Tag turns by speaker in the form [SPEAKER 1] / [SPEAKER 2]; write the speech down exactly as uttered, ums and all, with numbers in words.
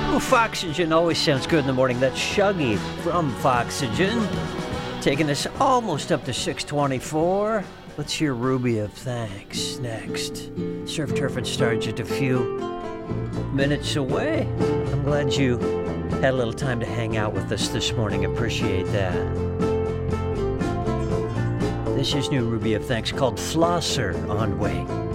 [SPEAKER 1] Ooh, Foxygen always sounds good in the morning. That's Shuggy from Foxygen. Taking us almost up to six twenty-four. Let's hear Ruby of Thanks next. Surf, Turf, and Star just a few minutes away. I'm glad you had a little time to hang out with us this morning. Appreciate that. This is new Ruby of Thanks called Flosser on Way.